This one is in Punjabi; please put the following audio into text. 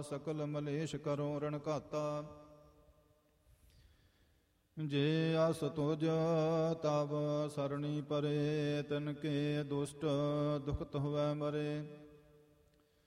ਸਕਲ ਮਲੇਸ਼ ਕਰੋ ਰਣ ਘਾਤਾ। ਜੇ ਅਸ ਤੁਜ ਤਬ ਸਰਣੀ ਪਰੇ, ਤਿਨ ਕੇ ਦੁਸ਼ਟ ਦੁਖਤ ਹੋਵੈ ਮਰੇ।